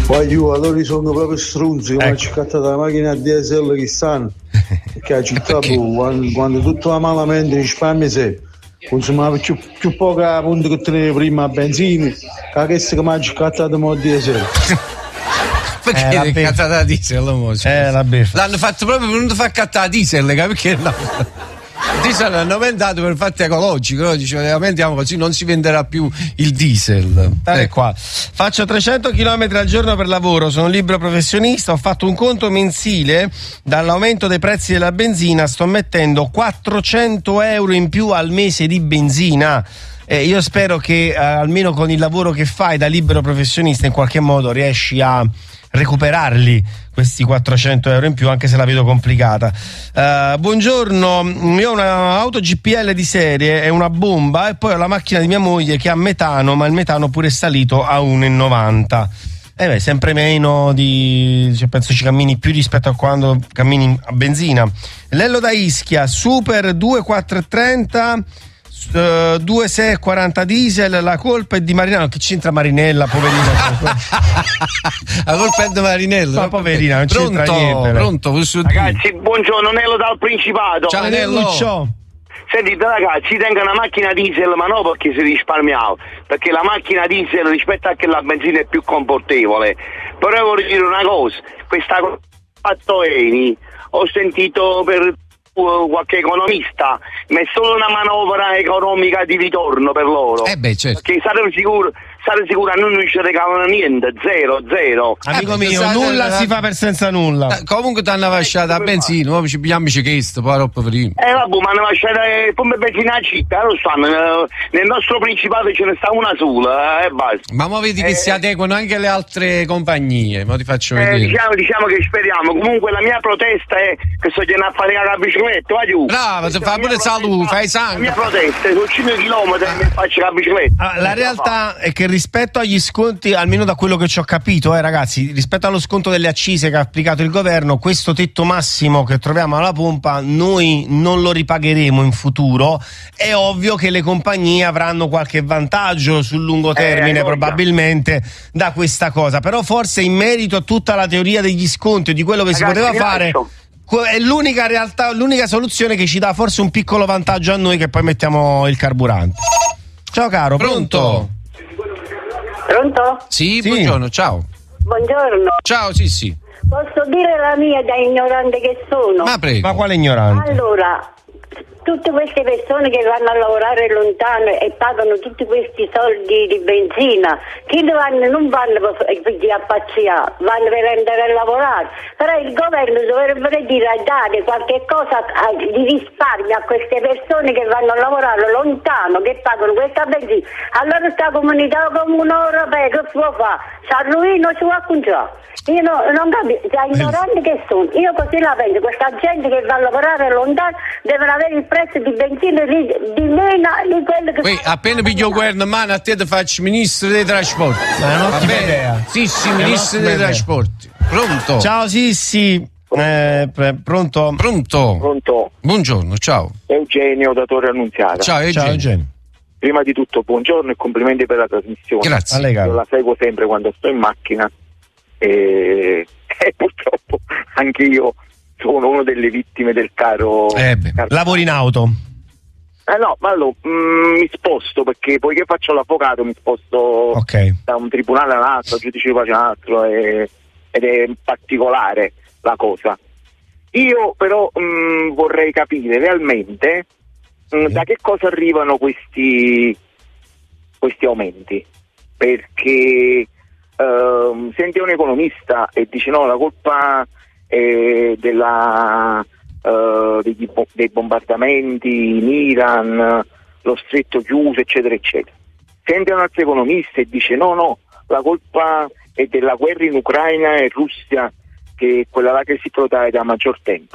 Poi io allora sono proprio strunzi come ci cattata la macchina a diesel che stanno, perché la città quando tutto va malamente risparmia sempre, consumava più poca appunto che tenere prima a benzina, che si mangia cattata a diesel. Perché è cattata a diesel? La beffa. L'hanno fatto proprio per non far cattata a diesel, perché no? Il diesel hanno aumentato per fatto ecologico, no? Dice, aumentiamo così non si venderà più il diesel. Qua. Faccio 300 km al giorno per lavoro, sono libero professionista, ho fatto un conto mensile, dall'aumento dei prezzi della benzina sto mettendo 400 euro in più al mese di benzina. Io spero che almeno con il lavoro che fai da libero professionista in qualche modo riesci a recuperarli questi 400 euro in più, anche se la vedo complicata. Buongiorno, io ho un'auto GPL di serie e una bomba, e poi ho la macchina di mia moglie che ha metano, ma il metano pure è salito a 1,90. Sempre meno penso ci cammini più rispetto a quando cammini a benzina. Lello da Ischia, Super 2,430 2,640 diesel, la colpa è di Marinello. Che c'entra Marinella, poverina? La colpa è di Marinello, ma poverina, non c'entra niente. Pronto, ragazzi, buongiorno, Nello dal Principato. Ciao Nello. Sentite ragazzi, tengo una macchina diesel, ma non perché si risparmiava, perché la macchina diesel rispetto a che la benzina è più confortevole. Però vorrei dire una cosa, questa fatto Eni, ho sentito per qualche economista, ma è solo una manovra economica di ritorno per loro. Certo. Perché saremo sicuro a noi non ci regalano niente, zero. Amico mio, nulla si fa per senza nulla. Comunque ti hanno lasciato a benzina, ora ci pigliamoci questo, poi troppo prima. Vabbè, ma hanno lasciato pompe benzina a città, lo sanno, nel nostro Principato ce ne sta una sola, e basta. Ma vedi che si adeguano anche le altre compagnie, ma ti faccio vedere. Diciamo che speriamo. Comunque la mia protesta è che sto andando a fare la bicicletta, va giù. Brava, se fa pure salute, fai sangue. La mia protesta è su 5 km e faccio la bicicletta. La realtà è che rispetto agli sconti, almeno da quello che ci ho capito, ragazzi, rispetto allo sconto delle accise che ha applicato il governo, questo tetto massimo che troviamo alla pompa noi non lo ripagheremo in futuro. È ovvio che le compagnie avranno qualche vantaggio sul lungo termine probabilmente da questa cosa, però forse in merito a tutta la teoria degli sconti e di quello che si poteva fare è l'unica realtà, l'unica soluzione che ci dà forse un piccolo vantaggio a noi, che poi mettiamo il carburante. Ciao caro, pronto? Pronto? Sì, buongiorno, ciao. Buongiorno. Ciao, sì. Posso dire la mia da ignorante che sono? Ma prego. Ma quale ignorante? Allora, tutte queste persone che vanno a lavorare lontano e pagano tutti questi soldi di benzina, non vanno per appacciare, vanno per andare a lavorare. Però il governo dovrebbe dire dare qualche cosa di risparmio a queste persone che vanno a lavorare lontano, che pagano questa benzina. Allora sta comunità europea che può fare? San Luino ci va a conciare. Io non capisco, da ignoranti che sono, io così la penso, questa gente che va a lavorare lontano devono avere il prezzo di benzina di meno di quello che... appena piglio il governo in mano a te faccio ministro dei trasporti. Ma è un'ottima idea. Sì, ministro dei trasporti. Pronto? Ciao Sissi. Pronto? Buongiorno, ciao. Eugenio da Torre Annunziata. Ciao Eugenio. Prima di tutto buongiorno e complimenti per la trasmissione. Grazie. Io la seguo sempre quando sto in macchina e purtroppo anche io sono una delle vittime del caro. Lavori in auto? No, ma allora mi sposto, perché poiché faccio l'avvocato mi sposto da un tribunale all'altro, giudice di pace all'altro, ed è particolare la cosa. Io però vorrei capire realmente da che cosa arrivano questi aumenti, perché senti un economista e dice no, la colpa è dei bombardamenti in Iran, lo stretto chiuso, eccetera eccetera. Sente un altro economista e dice no, la colpa è della guerra in Ucraina e Russia, che è quella là che si protrae da maggior tempo.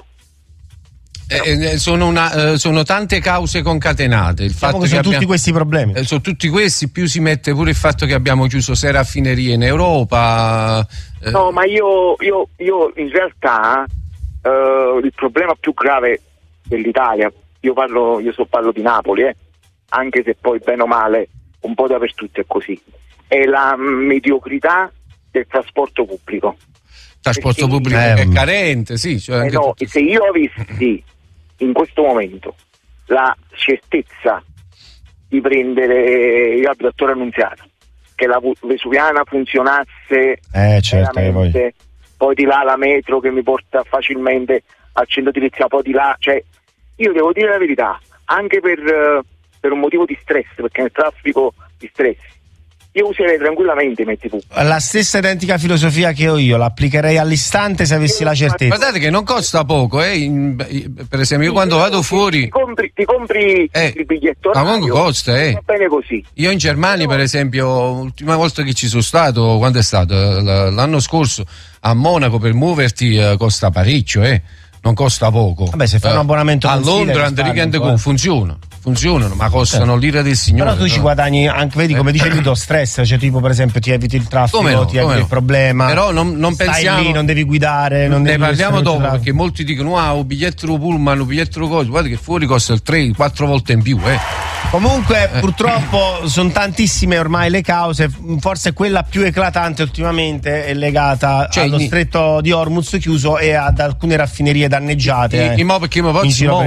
Sono tante cause concatenate. Il fatto che tutti questi problemi. Su tutti questi più si mette pure il fatto che abbiamo chiuso 6 raffinerie in Europa. No, ma io in realtà il problema più grave dell'Italia, io parlo di Napoli, anche se poi bene o male un po' dappertutto è così, è la mediocrità del trasporto pubblico. Trasporto pubblico è carente, sì. Cioè anche no, se io avessi in questo momento la certezza di prendere, io abito a Torre Annunziata, che la Vesuviana funzionasse veramente, poi di là la metro che mi porta facilmente al centro di Lizia, poi di là, cioè io devo dire la verità, anche per un motivo di stress, perché nel traffico di stress io userei tranquillamente i mezzi pubblici. La stessa identica filosofia che ho io, l'applicherei all'istante se avessi la certezza. Guardate che non costa poco, per esempio io quando vado fuori ti compri il biglietto ma comunque costa, va bene così. Io in Germania per esempio, l'ultima volta che ci sono stato, quando è stato? L'anno scorso a Monaco, per muoverti costa parecchio, non costa poco. Vabbè, se fai un abbonamento a Londra funzionano, ma costano l'ira del Signore. Però tu ci guadagni anche, vedi, come dicevi tu, stress, cioè tipo per esempio ti eviti il traffico, ti eviti il problema. Però non pensiamo, lì, non devi guidare, non ne devi parliamo dopo, perché molti dicono un biglietto pullman, un biglietto cosa, guarda che fuori costa il 3-4 volte in più, Comunque purtroppo sono tantissime ormai le cause, forse quella più eclatante ultimamente è legata allo stretto di Hormuz chiuso e ad alcune raffinerie danneggiate. Perché mi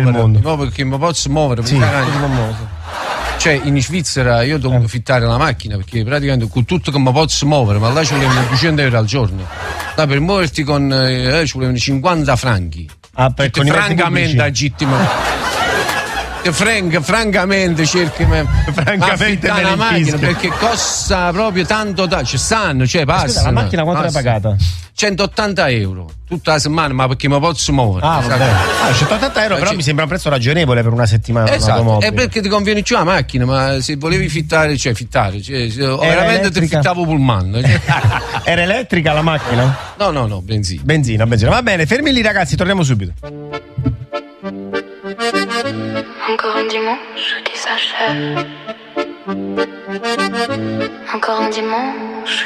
posso muovere, sì, cioè in Svizzera io devo affittare la macchina perché praticamente con tutto che mi posso muovere, ma là ci vogliono 200 euro al giorno. Là per muoverti ci vogliono 50 franchi. Perché francamente legittimo. Francamente cerchi affittare la macchina perché costa proprio tanto, ci stanno, cioè passa. Scusa, la macchina quanto l'hai pagata? 180 euro tutta la settimana, ma perché mi posso muovere. Vabbè. 180 euro però mi sembra un prezzo ragionevole per una settimana. Esatto, è perché ti conviene più la macchina, ma se volevi fittare, veramente ti fittavo pullman. Era elettrica la macchina? No, benzina. Va bene, fermi lì ragazzi, torniamo subito. Encore un dimanche qui s'achève. Encore un dimanche